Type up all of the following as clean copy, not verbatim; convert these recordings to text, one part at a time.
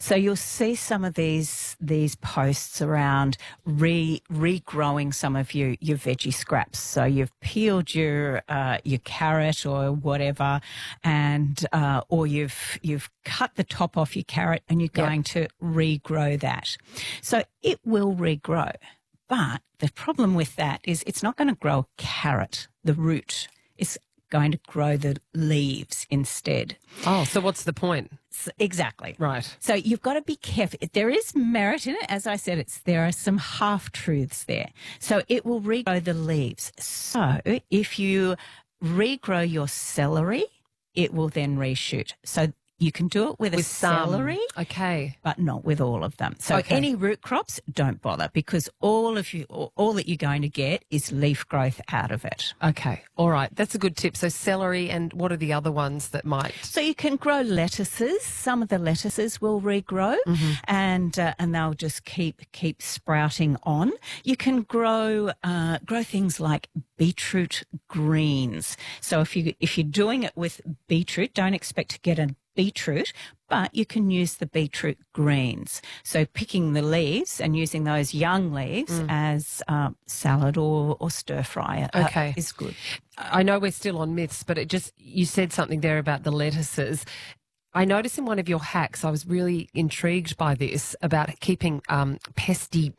So you'll see some of these posts around regrowing some of your veggie scraps. So you've peeled your carrot or whatever, and or you've cut the top off your carrot and you're going to regrow that. So it will regrow. But the problem with that is it's not going to grow a carrot, the root. It's going to grow the leaves instead. Oh, so what's the point? Exactly. Right. So you've got to be careful. There is merit in it. As I said, there are some half-truths there. So it will regrow the leaves. So if you regrow your celery, it will then reshoot. So you can do it with celery, but not with all of them. So any root crops, don't bother, because all that you're going to get is leaf growth out of it. Okay, all right, that's a good tip. So celery, and what are the other ones that might? So you can grow lettuces. Some of the lettuces will regrow, and they'll just keep sprouting on. You can grow things like beetroot greens. So if you're doing it with beetroot, don't expect to get a beetroot, but you can use the beetroot greens. So picking the leaves and using those young leaves as salad or stir fry is good. I know we're still on myths, but you said something there about the lettuces. I noticed in one of your hacks, I was really intrigued by this, about keeping pesky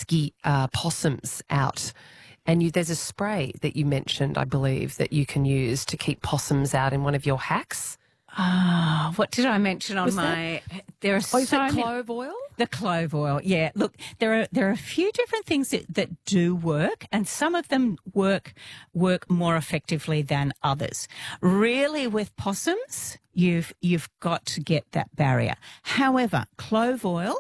possums out. And there's a spray that you mentioned, I believe, that you can use to keep possums out in one of your hacks. What did I mention on my? There are so many. Clove oil? The clove oil, yeah. Look, there are a few different things that do work, and some of them work more effectively than others. Really, with possums, you've got to get that barrier. However, clove oil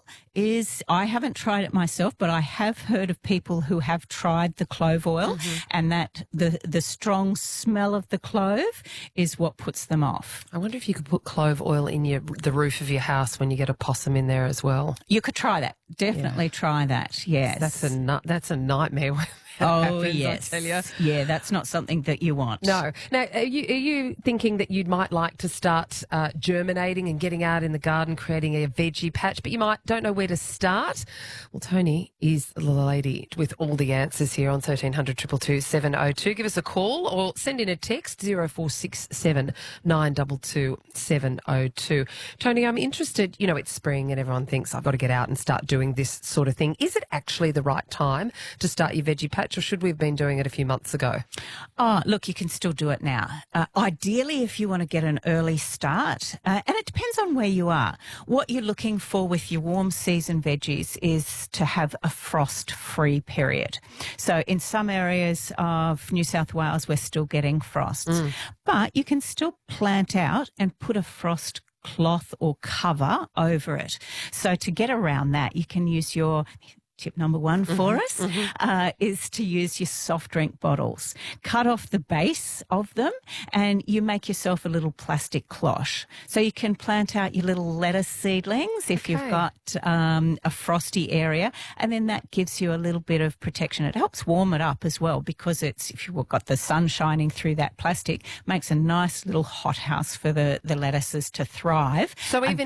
I haven't tried it myself, but I have heard of people who have tried the clove oil, and that the strong smell of the clove is what puts them off. I wonder if you could put clove oil in the roof of your house when you get a possum in there as well. You could try that. Definitely try that. Yes. That's a nightmare. Oh, yes. I tell you. Yeah, that's not something that you want. No. Now, are you thinking that you might like to start germinating and getting out in the garden, creating a veggie patch, but you don't know where to start? Well, Tony is the lady with all the answers here on 1300 222 702. Give us a call or send in a text, 0467 922 702. Tony, I'm interested, it's spring and everyone thinks I've got to get out and start doing this sort of thing. Is it actually the right time to start your veggie patch, or should we have been doing it a few months ago? Oh, look, you can still do it now. Ideally, if you want to get an early start, and it depends on where you are. What you're looking for with your warm season veggies is to have a frost-free period. So in some areas of New South Wales, we're still getting frosts, but you can still plant out and put a frost cloth or cover over it. So to get around that, you can use your tip number one for us is to use your soft drink bottles. Cut off the base of them and you make yourself a little plastic cloche. So you can plant out your little lettuce seedlings if you've got a frosty area, and then that gives you a little bit of protection. It helps warm it up as well, because if you've got the sun shining through that plastic, makes a nice little hothouse for the lettuces to thrive. So even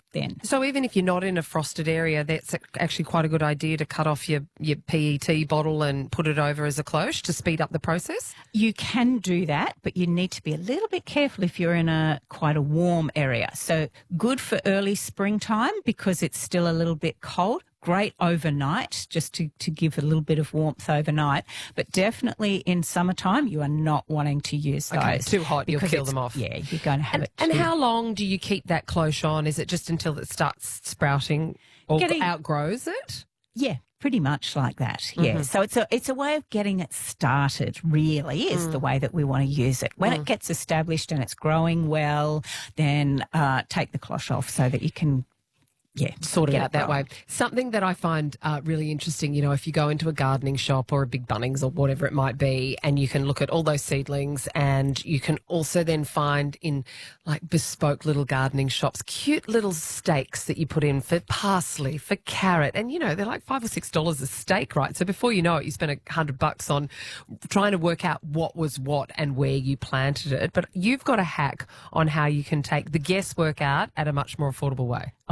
if you're not in a frosted area, that's actually quite a good idea to cut off your PET bottle and put it over as a cloche to speed up the process? You can do that, but you need to be a little bit careful if you're in quite a warm area. So good for early springtime because it's still a little bit cold. Great overnight, just to give a little bit of warmth overnight. But definitely in summertime, you are not wanting to use those. Okay, too hot, you'll kill them off. Yeah, you're going to have it. And how long do you keep that cloche on? Is it just until it starts sprouting or outgrows it? Yeah, pretty much like that. Yeah. So it's a way of getting it started, really, is the way that we want to use it. When it gets established and it's growing well, then take the cloche off so that you can sort it out that way. Something that I find really interesting, if you go into a gardening shop or a big Bunnings or whatever it might be, and you can look at all those seedlings, and you can also then find in like bespoke little gardening shops, cute little stakes that you put in for parsley, for carrot, and they're like $5 or $6 a stake, right? So before you know it, you spend $100 on trying to work out what was what and where you planted it. But you've got a hack on how you can take the guesswork out at a much more affordable way.